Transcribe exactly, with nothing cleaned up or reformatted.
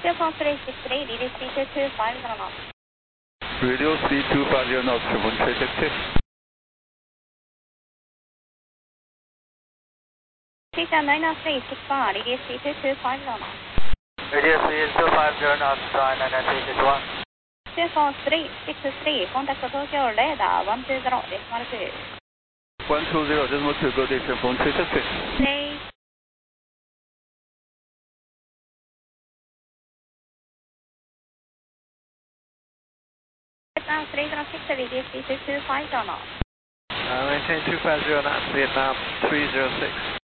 Cellphone three six three, radio speed two two five zero knots. Radio speed two five zero knots, one three six six. Teacher nine nine three six one, radio speed two two five zero knots. Radio speed two five zero knots, nine nine three six one. Cellphone three six three, contact Tokyo radar one two zero decimal two. one two zero decimal two, go to cellphone three six six. Three. Vietnam three zero six, radio speed two two five zero knots. Uh, maintain two five zero knots, Vietnam three zero six.